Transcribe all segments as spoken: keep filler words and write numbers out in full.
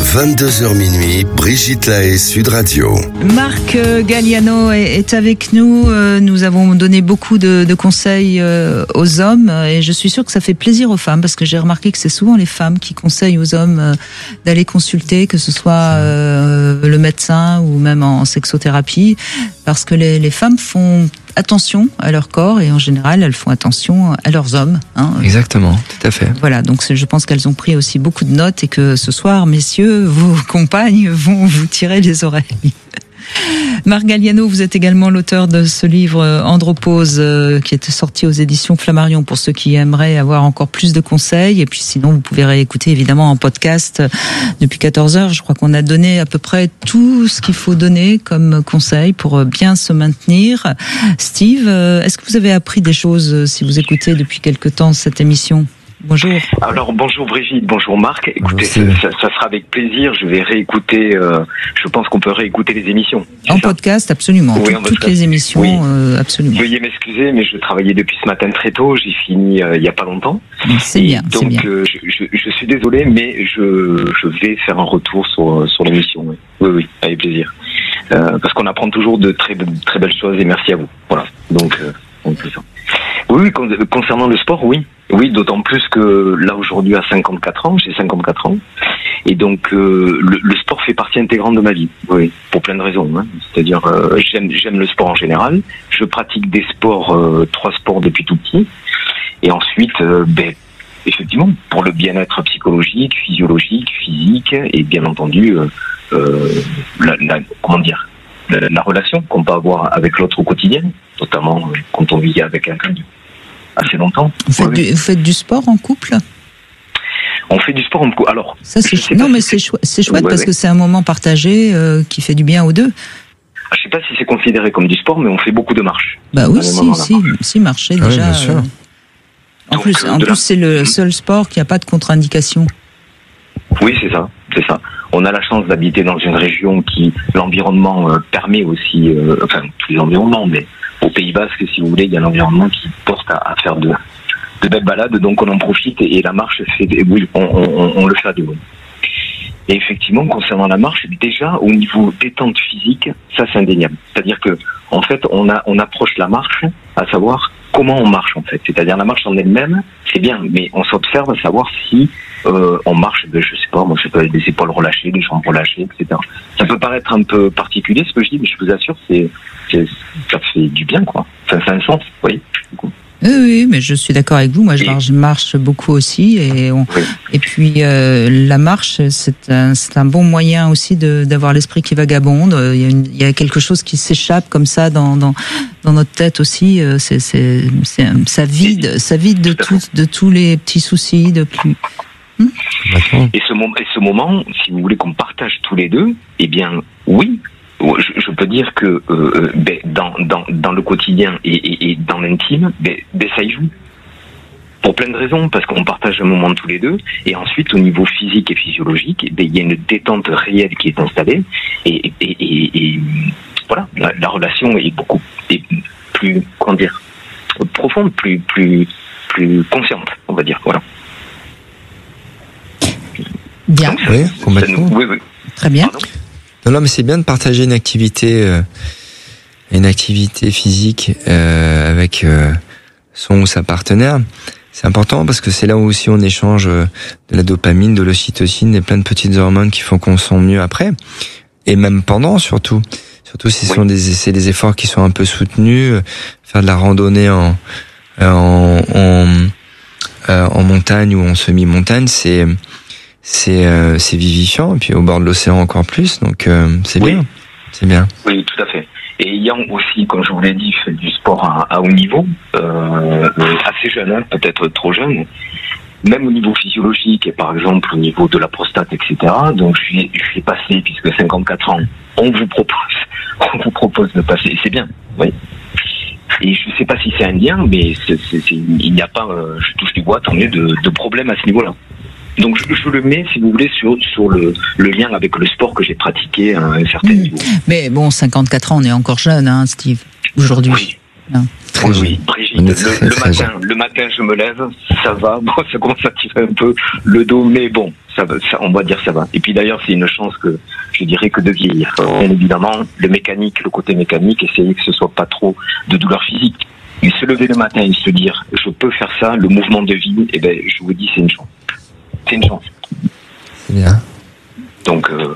vingt-deux heures minuit, Brigitte Lahaie, Sud Radio. Marc Galliano est avec nous. Nous avons donné beaucoup de, de conseils aux hommes et je suis sûre que ça fait plaisir aux femmes parce que j'ai remarqué que c'est souvent les femmes qui conseillent aux hommes d'aller consulter, que ce soit le médecin ou même en sexothérapie, parce que les, les femmes font attention à leur corps et en général elles font attention à leurs hommes. Hein. Exactement, tout à fait. Voilà, donc je pense qu'elles ont pris aussi beaucoup de notes et que ce soir, messieurs, vos compagnes vont vous tirer les oreilles. Marc Galliano, vous êtes également l'auteur de ce livre Andropause euh, qui est sorti aux éditions Flammarion pour ceux qui aimeraient avoir encore plus de conseils. Et puis sinon, vous pouvez réécouter évidemment en podcast depuis quatorze heures. Je crois qu'on a donné à peu près tout ce qu'il faut donner comme conseil pour bien se maintenir. Steve, euh, est-ce que vous avez appris des choses si vous écoutez depuis quelque temps cette émission ? Bonjour. Alors bonjour Brigitte, bonjour Marc. Écoutez, bonjour. Ça, ça sera avec plaisir. Je vais réécouter. Euh, je pense qu'on peut réécouter les émissions. En ça podcast, absolument. Oui, Tout, en toutes podcast. les émissions, oui. euh, absolument. Veuillez m'excuser, mais je travaillais depuis ce matin très tôt. J'ai fini euh, il y a pas longtemps. C'est Et bien. Donc c'est bien. Euh, je, je, je suis désolé, mais je, je vais faire un retour sur sur l'émission. Oui, oui, oui, avec plaisir. Euh, parce qu'on apprend toujours de très très belles choses et merci à vous. Voilà. Donc, euh, donc c'est ça. Oui, oui, concernant le sport, oui. Oui, d'autant plus que là, aujourd'hui, à cinquante-quatre ans, j'ai cinquante-quatre ans, et donc euh, le, le sport fait partie intégrante de ma vie, oui, pour plein de raisons. Hein. C'est-à-dire, euh, j'aime, j'aime le sport en général, je pratique des sports, euh, trois sports depuis tout petit, et ensuite, euh, ben, effectivement, pour le bien-être psychologique, physiologique, physique, et bien entendu, euh, euh, la, la, comment dire, la, la relation qu'on peut avoir avec l'autre au quotidien, notamment euh, quand on vit avec quelqu'un assez longtemps. Vous faites, oui. du, vous faites du sport en couple ? On fait du sport en couple. Alors, ça c'est chou- non si mais c'est, chou- c'est chouette ouais, parce ouais. que c'est un moment partagé euh, qui fait du bien aux deux. Je ne sais pas si c'est considéré comme du sport, mais on fait beaucoup de marches. Bah oui, si, si, si, marcher Ah déjà. oui, bien sûr. Euh, en Donc, plus, euh, en de plus la- c'est le seul sport qui n'a pas de contre-indication. Oui, c'est ça, c'est ça. On a la chance d'habiter dans une région qui, l'environnement euh, permet aussi, euh, enfin, tous les environnements, mais au Pays Basque, si vous voulez, il y a un environnement qui porte à, à faire de, de belles balades, donc on en profite et, et la marche, fait, oui, on, on, on le fait à deux. Et effectivement, concernant la marche, déjà au niveau détente physique, ça c'est indéniable. C'est-à-dire que, en fait, on a, on approche la marche à savoir comment on marche en fait. C'est-à-dire la marche en elle-même, c'est bien, mais on s'observe à savoir si euh, on marche, ben, je sais pas, moi je sais pas, des épaules relâchées, des jambes relâchées, et cetera. Ça peut paraître un peu particulier ce que je dis, mais je vous assure, c'est, c'est ça fait du bien quoi. Enfin, ça a un sens, vous voyez. Oui, oui, mais je suis d'accord avec vous. Moi, je, Et- marche, je marche beaucoup aussi, et on, Oui. et puis euh, la marche, c'est un, c'est un bon moyen aussi de, d'avoir l'esprit qui vagabonde. Il y a, une, il y a quelque chose qui s'échappe comme ça dans, dans, dans notre tête aussi. C'est, c'est, c'est, ça vide, ça vide de Tout à tout, de tous les petits soucis, de plus. Et ce, mom- et ce moment, si vous voulez qu'on partage tous les deux, eh bien, oui, je, je peux dire que euh, ben, dans, dans, dans le quotidien et, et, et dans l'intime, ben, ben, ça y joue. Pour plein de raisons, parce qu'on partage un moment tous les deux, et ensuite, au niveau physique et physiologique, ben, il y a une détente réelle qui est installée, et, et, et, et, et voilà, la, la relation est beaucoup est plus, comment dire, profonde, plus, plus, plus consciente, on va dire, voilà. Bien, Donc, ça- Oui, ça complètement. nous- oui, oui. très bien. Pardon. Non, non, mais c'est bien de partager une activité, euh, une activité physique euh, avec euh, son ou sa partenaire. C'est important parce que c'est là où aussi on échange euh, de la dopamine, de l'ocytocine et plein de petites hormones qui font qu'on se sent mieux après. Et même pendant, surtout. Surtout si ce Oui. sont des, c'est des efforts qui sont un peu soutenus. euh, Faire de la randonnée en, en, en, euh, en montagne ou en semi-montagne, c'est... c'est euh, c'est vivifiant, et puis au bord de l'océan encore plus, donc euh, c'est Oui. bien, c'est bien. Oui, tout à fait. Et ayant aussi, comme je vous l'ai dit, fait du sport à, à haut niveau, euh, assez jeune, hein, peut-être trop jeune, même au niveau physiologique, et par exemple au niveau de la prostate, et cetera. Donc je suis, je suis passé, puisque cinquante-quatre ans, on vous propose, on vous propose de passer, et c'est bien, oui. Et je ne sais pas si c'est un lien, mais c'est, c'est, c'est, il n'y a pas, euh, je touche du bois, tant mieux, de, de problème à ce niveau-là. Donc je, je le mets, si vous voulez, sur, sur le, le lien avec le sport que j'ai pratiqué à un certain Mmh. niveau. Mais bon, cinquante-quatre ans, on est encore jeune, hein, Steve, aujourd'hui. Oui, Non. Oui, oui, Brigitte, le, le matin, le matin, je me lève, ça va. Bon, ça commence à tirer un peu le dos, mais bon, ça va, ça, on va dire ça va. Et puis d'ailleurs, c'est une chance que je dirais que de vieillir. Bien évidemment, le mécanique, le côté mécanique, essayer que ce soit pas trop de douleur physique. Mais se lever le matin et se dire, je peux faire ça, le mouvement de vie, eh ben, je vous dis, c'est une chance. C'est une chance. C'est bien. Donc. Euh,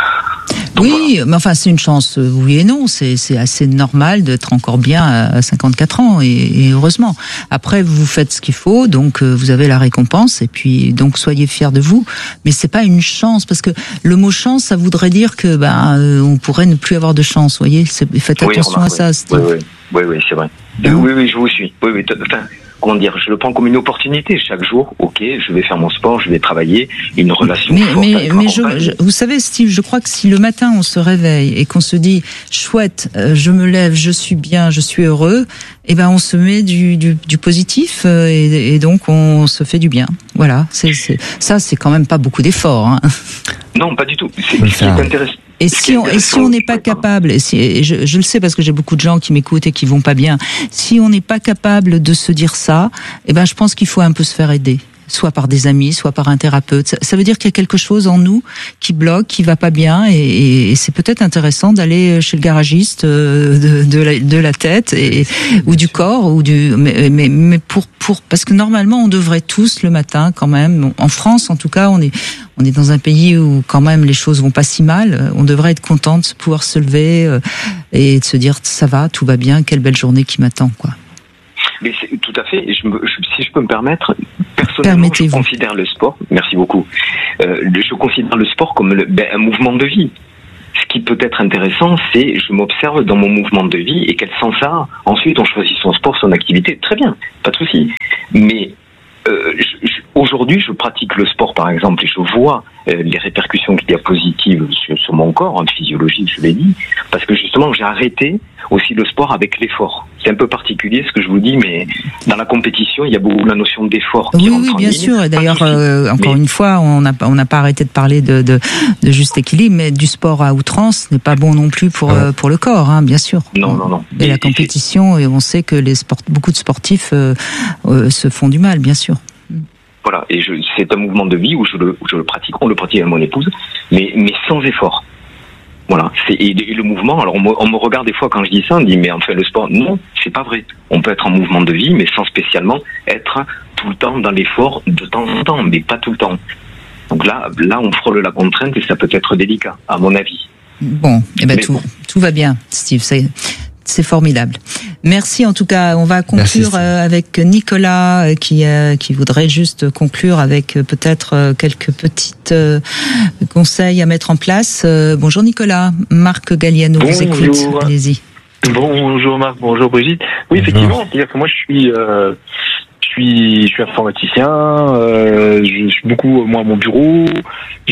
Donc oui, voilà. Mais enfin c'est une chance, oui et non. C'est, c'est assez normal d'être encore bien à cinquante-quatre ans et, et heureusement. Après vous faites ce qu'il faut, donc vous avez la récompense et puis donc soyez fiers de vous. Mais c'est pas une chance parce que le mot chance, ça voudrait dire que ben on pourrait ne plus avoir de chance. Voyez, c'est, faites oui, attention remarque, à ça. Oui, oui, oui, oui, c'est vrai. Hein? Oui, oui, je vous suis. Oui, oui. Enfin, comment dire, je le prends comme une opportunité. Chaque jour, ok, je vais faire mon sport, je vais travailler, une relation mais, forte mais, avec mais ma je, compagne. je, vous savez, Steve, je crois que si le matin on se réveille et qu'on se dit chouette, euh, je me lève, je suis bien, je suis heureux, eh ben on se met du, du, du positif euh, et, et donc on se fait du bien. Voilà, c'est, c'est ça, c'est quand même pas beaucoup d'efforts. Hein. Non, pas du tout. C'est, c'est intéressant. Et si on et si on n'est pas capable, et, si, et je, je le sais parce que j'ai beaucoup de gens qui m'écoutent et qui vont pas bien. Si on n'est pas capable de se dire ça, eh ben je pense qu'il faut un peu se faire aider, soit par des amis, soit par un thérapeute. Ça, ça veut dire qu'il y a quelque chose en nous qui bloque, qui va pas bien, et, et, et c'est peut-être intéressant d'aller chez le garagiste de, de, la, de la tête et ou du corps ou du mais mais, mais pour pour parce que normalement on devrait tous le matin quand même. En France en tout cas, on est On est dans un pays où quand même les choses vont pas si mal. On devrait être content de pouvoir se lever euh, et de se dire ça va, tout va bien, quelle belle journée qui m'attend, quoi. Mais c'est, tout à fait. Je me, je, si je peux me permettre, personnellement, je considère le sport. Merci beaucoup. Euh, je considère le sport comme le, ben, un mouvement de vie. Ce qui peut être intéressant, c'est je m'observe dans mon mouvement de vie et quel sens ça a. Ensuite, on choisit son sport, son activité. Très bien, pas de souci. Mais Euh, je, je, aujourd'hui, je pratique le sport, par exemple, et je vois euh, les répercussions qu'il y a positives sur, sur mon corps, en physiologie, je l'ai dit, parce que justement, j'ai arrêté aussi le sport avec l'effort. C'est un peu particulier ce que je vous dis, mais dans la compétition, il y a beaucoup la notion d'effort. Oui, qui oui, bien ligne. sûr. Et d'ailleurs, euh, encore mais... une fois, on n'a on n'a pas arrêté de parler de, de, de juste équilibre, mais du sport à outrance n'est pas bon non plus pour euh, pour le corps, hein, bien sûr. Non, non, non. Et, et la compétition, et on sait que les sport, beaucoup de sportifs euh, euh, se font du mal, bien sûr. Voilà, et je, c'est un mouvement de vie où je le, où je le pratique, on le pratique avec mon épouse, mais, mais sans effort. Voilà, c'est, et, et le mouvement, alors on me, on me regarde des fois quand je dis ça, on me dit mais enfin le sport, non, c'est pas vrai. On peut être en mouvement de vie, mais sans spécialement être tout le temps dans l'effort de temps en temps, mais pas tout le temps. Donc là, là on frôle la contrainte et ça peut être délicat, à mon avis. Bon, eh ben tout, bon. tout va bien, Steve, c'est... C'est formidable. Merci en tout cas. On va conclure Merci, avec Nicolas qui euh, qui voudrait juste conclure avec euh, peut-être euh, quelques petites euh, conseils à mettre en place. Euh, bonjour Nicolas. Marc Galliano vous écoute. Allez-y. Bonjour Marc. Bonjour Brigitte. Oui, effectivement. C'est-à-dire que moi je suis euh, je suis je suis informaticien. Euh, je suis beaucoup moi à mon bureau. Je,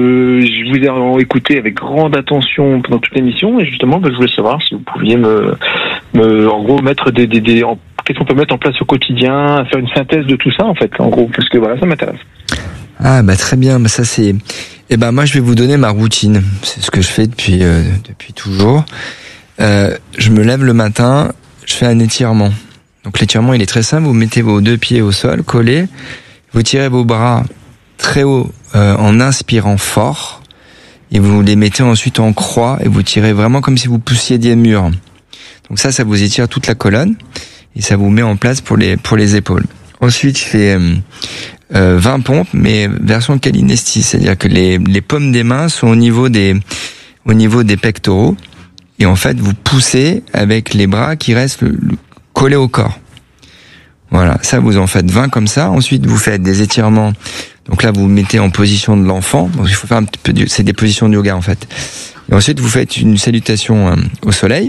je vous ai écouté avec grande attention pendant toute l'émission et justement, ben, je voulais savoir si vous pouviez me, me en gros, mettre des, des, des en, qu'est-ce qu'on peut mettre en place au quotidien, faire une synthèse de tout ça, en fait, en gros, parce que voilà, ça m'intéresse. Ah, bah, très bien, bah, ça c'est, eh ben, moi, je vais vous donner ma routine. C'est ce que je fais depuis, euh, depuis toujours. Euh, je me lève le matin, je fais un étirement. Donc, l'étirement, il est très simple. Vous mettez vos deux pieds au sol, collés. Vous tirez vos bras très haut euh, en inspirant fort et vous les mettez ensuite en croix et vous tirez vraiment comme si vous poussiez des murs. Donc ça, ça vous étire toute la colonne et ça vous met en place pour les pour les épaules. Ensuite, je fais euh, euh, vingt pompes, mais version Kalinesti, c'est-à-dire que les les paumes des mains sont au niveau des au niveau des pectoraux et en fait vous poussez avec les bras qui restent le, le, collés au corps. Voilà, ça vous en faites vingt comme ça. Ensuite, vous faites des étirements. Donc là, vous vous mettez en position de l'enfant. Donc il faut faire un petit peu de, c'est des positions de yoga en fait. Et ensuite, vous faites une salutation euh, au soleil.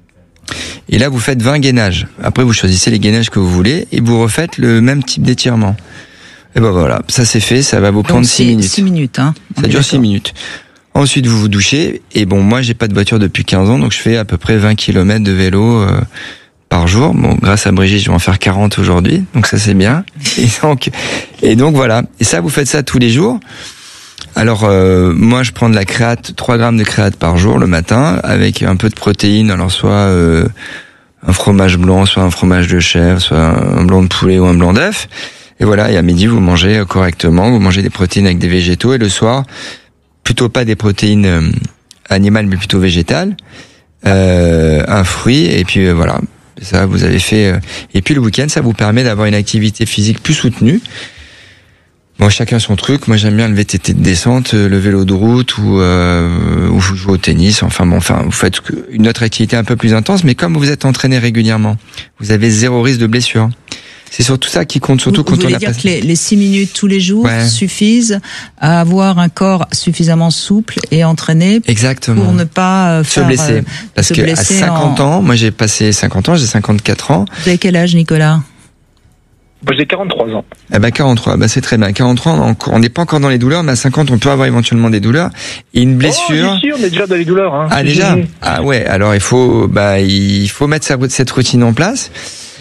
Et là, vous faites vingt gainages. Après, vous choisissez les gainages que vous voulez et vous refaites le même type d'étirement. Et ben voilà, ça c'est fait. Ça va vous prendre six minutes. six minutes, hein. Ça dure six minutes. Ensuite, vous vous douchez. Et bon, moi, j'ai pas de voiture depuis quinze ans, donc je fais à peu près vingt kilomètres de vélo. Euh, par jour. Bon, grâce à Brigitte, je vais en faire quarante aujourd'hui. Donc ça, c'est bien. Et donc, et donc voilà. Et ça, vous faites ça tous les jours. Alors, euh, moi, je prends de la créate, trois grammes de créate par jour le matin, avec un peu de protéines. Alors, soit, euh, un fromage blanc, soit un fromage de chèvre, soit un blanc de poulet ou un blanc d'œuf. Et voilà, et à midi, vous mangez correctement, vous mangez des protéines avec des végétaux, et le soir, plutôt pas des protéines euh, animales, mais plutôt végétales, euh, un fruit, et puis euh, voilà, ça vous avez fait. Euh, et puis le week-end, ça vous permet d'avoir une activité physique plus soutenue. Bon, chacun son truc. Moi, j'aime bien le V T T de descente, le vélo de route, ou euh, ou vous jouez au tennis. Enfin bon, enfin, vous faites une autre activité un peu plus intense, mais comme vous êtes entraîné régulièrement, vous avez zéro risque de blessure. C'est surtout ça qui compte, surtout vous, quand vous on voulez a dire passé... que les, les six minutes tous les jours ouais. suffisent à avoir un corps suffisamment souple et entraîné. Exactement. Pour ne pas faire, se blesser. Parce se que blesser à cinquante en... ans, moi j'ai passé cinquante ans, j'ai cinquante-quatre ans. Vous avez quel âge, Nicolas? Moi, j'ai quarante-trois ans. Eh ben, quarante-trois, bah, c'est très bien. quarante-trois, on n'est pas encore dans les douleurs, mais à cinquante, on peut avoir éventuellement des douleurs. Et une blessure. Oh, bien sûr, on est déjà dans les douleurs, hein. Ah, déjà? Ah, ouais. Alors, il faut, bah, il faut mettre sa, cette routine en place.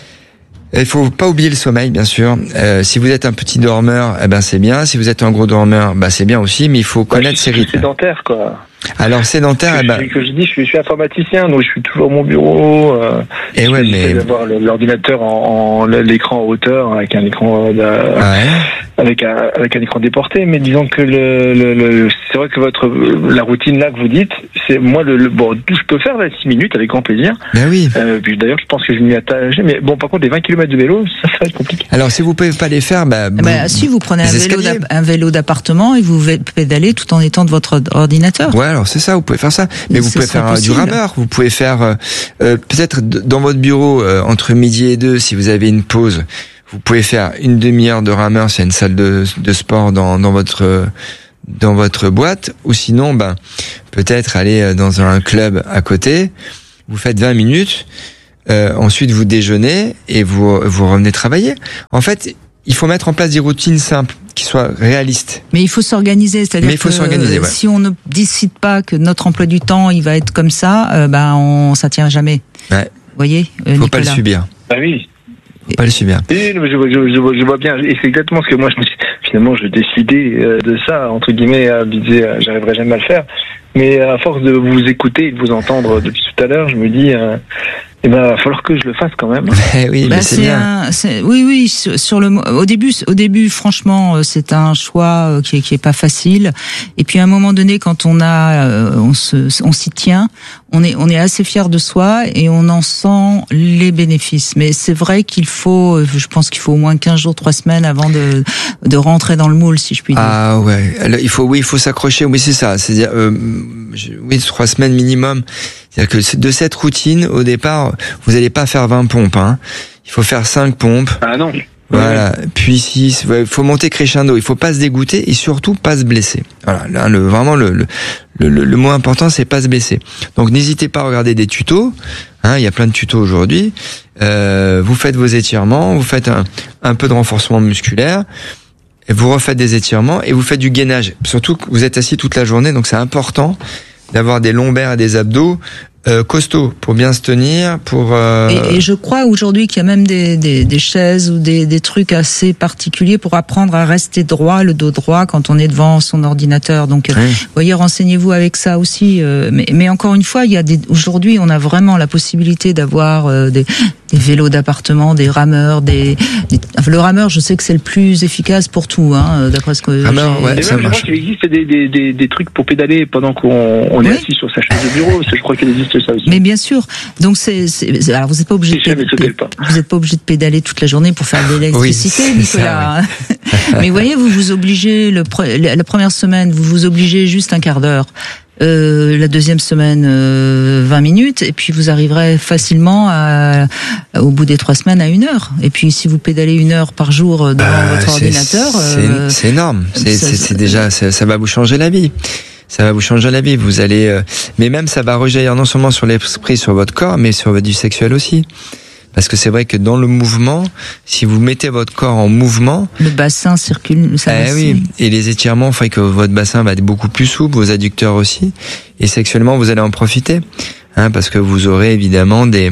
Il faut pas oublier le sommeil, bien sûr. Euh, si vous êtes un petit dormeur, eh ben, c'est bien. Si vous êtes un gros dormeur, bah, c'est bien aussi, mais il faut connaître bah, ses rythmes. Sédentaire, quoi. Alors, sédentaire, je, eh ben. que je dis, je suis, je suis informaticien, donc je suis toujours à mon bureau, euh, et ouais, mais. d'avoir l'ordinateur en, en l'écran en hauteur, avec un écran, de, ouais. avec un, avec un écran déporté, mais disons que le, le, le c'est vrai que votre, la routine là que vous dites, c'est, moi, le, le bon, tout je peux faire, là, six minutes, avec grand plaisir. Ben oui. Euh, puis d'ailleurs, je pense que je m'y attache, mais bon, par contre, les vingt kilomètres de vélo, ça, ça va être compliqué. Alors, si vous pouvez pas les faire, bah, bah, bah si vous prenez un vélo, un vélo d'appartement et vous pédalez tout en étant de votre ordinateur. Ouais, alors c'est ça, vous pouvez faire ça. Mais vous pouvez faire possible. Du rameur, vous pouvez faire euh, peut-être dans votre bureau euh, entre midi et deux, si vous avez une pause, vous pouvez faire une demi-heure de rameur, c'est une salle de, de sport dans, dans votre dans votre boîte, ou sinon, ben peut-être aller dans un club à côté. Vous faites vingt minutes, euh, ensuite vous déjeunez et vous vous revenez travailler. En fait, il faut mettre en place des routines simples qui soient réalistes. Mais il faut s'organiser, c'est-à-dire que ouais. si on ne décide pas que notre emploi du temps il va être comme ça, euh, ben on ça tient jamais. Ouais. Vous voyez, euh, faut Nicolas. Pas le subir. Ah oui. Faut pas le subir. Oui, je, je, je, vois, je vois bien, et c'est exactement ce que moi je me suis. Finalement, je décidais de ça entre guillemets, à me dire, j'arriverai jamais à le faire. Mais à force de vous écouter et de vous entendre depuis tout à l'heure, je me dis. Euh, Eh ben, il va falloir que je le fasse quand même. oui, bah, mais c'est, c'est bien. Un, c'est, oui, oui. Sur le, au début, au début, franchement, c'est un choix qui est, qui est pas facile. Et puis à un moment donné, quand on a, on se, on s'y tient, on est, on est assez fier de soi et on en sent les bénéfices. Mais c'est vrai qu'il faut, je pense qu'il faut au moins quinze jours, trois semaines avant de, de rentrer dans le moule, si je puis dire. Ah ouais. Alors, il faut, oui, il faut s'accrocher. Oui, c'est ça. C'est-à-dire, euh, oui, trois semaines minimum. C'est-à-dire que de cette routine, au départ, vous n'allez pas faire vingt pompes. Hein. Il faut faire cinq pompes. Ah non. Voilà. Oui. Puis six. Il faut monter crescendo. Il faut pas se dégoûter et surtout pas se blesser. Voilà. Là, le, vraiment, le, le, le, le mot important, c'est pas se blesser. Donc, n'hésitez pas à regarder des tutos. Hein, il y a plein de tutos aujourd'hui. Euh, vous faites vos étirements. Vous faites un, un peu de renforcement musculaire. Et vous refaites des étirements et vous faites du gainage. Surtout que vous êtes assis toute la journée, donc c'est important d'avoir des lombaires et des abdos euh, costauds pour bien se tenir. Pour euh... et, et je crois aujourd'hui qu'il y a même des, des, des chaises ou des, des trucs assez particuliers pour apprendre à rester droit, le dos droit quand on est devant son ordinateur. Donc, oui. Vous voyez, renseignez-vous avec ça aussi. Euh, mais, mais encore une fois, il y a des, aujourd'hui, on a vraiment la possibilité d'avoir euh, des, des vélos d'appartement, des rameurs, des, des enfin, le rameur, je sais que c'est le plus efficace pour tout, hein, d'après ce que. Rameur, ouais, ça même, marche. Je crois qu'il existe des, des, des, des trucs pour pédaler pendant qu'on on est oui. assis sur sa chaise de bureau. Je crois qu'il existe ça aussi. Mais bien sûr. Donc c'est, c'est alors vous n'êtes pas obligé de pédaler, vous n'êtes pas obligé de pédaler toute la journée pour faire de l'électricité, oui, Nicolas. Ça, oui. Mais voyez, vous vous obligez le la première semaine, vous vous obligez juste un quart d'heure. Euh, la deuxième semaine, euh, vingt minutes, et puis vous arriverez facilement à, à, au bout des trois semaines à une heure. Et puis si vous pédalez une heure par jour devant euh, votre c'est, ordinateur, c'est, euh, c'est énorme. C'est, ça, c'est, c'est déjà, ça, ça va vous changer la vie. Ça va vous changer la vie. Vous allez, euh, mais même ça va rejaillir non seulement sur l'esprit, sur votre corps, mais sur votre vie sexuelle aussi. Parce que c'est vrai que dans le mouvement, si vous mettez votre corps en mouvement, le bassin circule. Ça eh oui, et les étirements font que votre bassin va être beaucoup plus souple, vos adducteurs aussi, et sexuellement vous allez en profiter, hein, parce que vous aurez évidemment des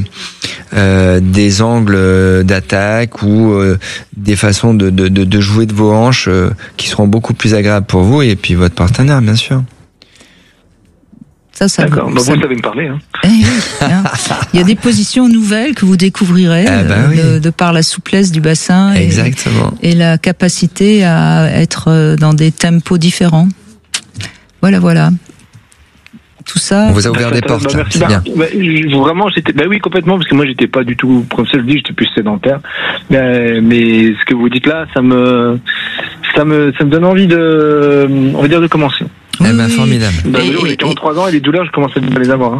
euh, des angles d'attaque ou euh, des façons de, de de de jouer de vos hanches euh, qui seront beaucoup plus agréables pour vous et puis votre partenaire, bien sûr. Ça, ça D'accord, vous, bah, ça... vous savez me parler. Hein. Eh oui, hein. Il y a des positions nouvelles que vous découvrirez ah bah euh, oui. de, de par la souplesse du bassin et, Exactement. et la capacité à être dans des tempos différents. Voilà, voilà. Tout ça. On vous a ouvert Bah, des portes. bah, merci, c'est bah, bien. bah, je- vraiment, j'étais, bah oui, complètement, parce que moi, j'étais pas du tout, comme ça je le dis, j'étais plus sédentaire. Mais, mais ce que vous dites là, ça me, ça me, ça me donne envie de, on va dire, de commencer. Oui, Eh ben, oui. formidable. Bah, Et- oui, j'ai et- quarante-trois ans et les douleurs, je commence à les avoir. Hein.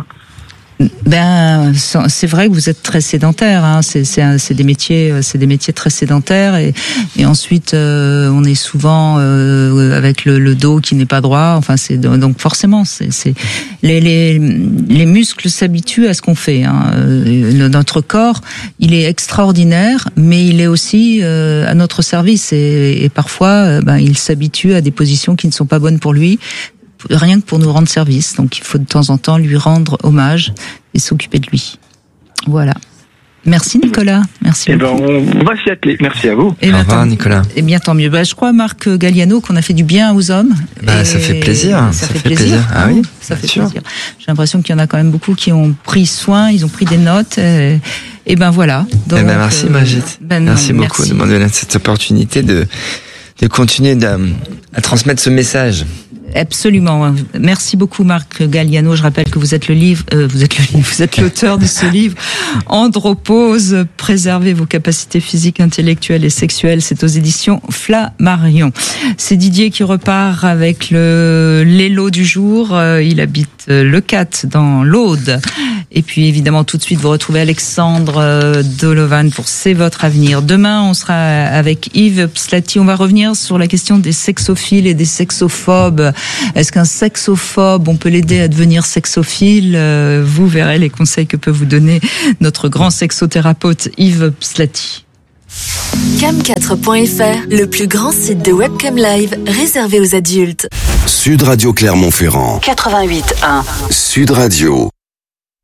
Ben, c'est vrai que vous êtes très sédentaire. Hein. C'est, c'est, un- c'est des métiers, c'est des métiers très sédentaires. Et, et ensuite, euh, on est souvent euh, avec le, le dos qui n'est pas droit. Enfin, c'est donc forcément, c'est, c'est les, les, les muscles s'habituent à ce qu'on fait. Hein. Euh, Notre corps, il est extraordinaire, mais il est aussi euh, à notre service. Et, et parfois, euh, ben, il s'habitue à des positions qui ne sont pas bonnes pour lui, rien que pour nous rendre service. Donc il faut de temps en temps lui rendre hommage et s'occuper de lui. Voilà. Merci Nicolas. Merci Eh ben, beaucoup. on, on va s'y atteler. Merci à vous. Et Au bien, revoir, tant, Nicolas. et bien tant mieux. Bah, je crois, Marc Galliano, qu'on a fait du bien aux hommes. Bah, Et ça fait plaisir. Ça, Ça fait, fait plaisir. plaisir. Ah oui, ça bien fait sûr. plaisir. J'ai l'impression qu'il y en a quand même beaucoup qui ont pris soin, ils ont pris des notes. Et, et ben voilà. Donc, Eh ben, merci, euh, Brigitte. ben, merci beaucoup merci. de m'en donner cette opportunité de, de continuer de, à transmettre ce message. Absolument. Merci beaucoup Marc Galliano. Je rappelle que vous êtes le livre, euh, vous êtes le livre, vous êtes l'auteur de ce livre Andropause, préserver vos capacités physiques, intellectuelles et sexuelles. C'est aux éditions Flammarion. C'est Didier qui repart avec le l'élo du jour. Euh, il habite le quatre dans l'Aude. Et puis évidemment tout de suite vous retrouvez Alexandre euh, Dolovan pour C'est votre avenir. Demain on sera avec Yves Pslati. On va revenir sur la question des sexophiles et des sexophobes. Est-ce qu'un sexophobe, on peut l'aider à devenir sexophile? euh, Vous verrez les conseils que peut vous donner notre grand sexothérapeute Yves Pslati. cam quatre point f r, le plus grand site de webcam live réservé aux adultes. Sud Radio Clermont-Ferrand. quatre-vingt-huit un. Sud Radio.